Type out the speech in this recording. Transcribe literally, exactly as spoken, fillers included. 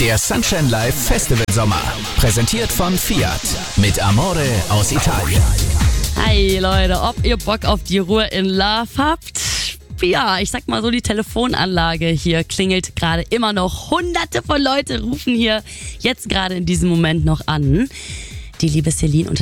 Der Sunshine Live Festival Sommer. Präsentiert von Fiat. Mit Amore aus Italien. Hi Leute, ob ihr Bock auf die Ruhe in Love habt? Ja, ich sag mal so, die Telefonanlage hier klingelt gerade immer noch. Hunderte von Leute rufen hier jetzt gerade in diesem Moment noch an. Die liebe Celine und